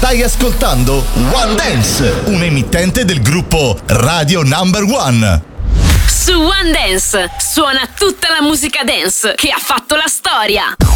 Stai ascoltando One Dance, un emittente del gruppo Radio Number One. Su One Dance suona tutta la musica dance che ha fatto la storia.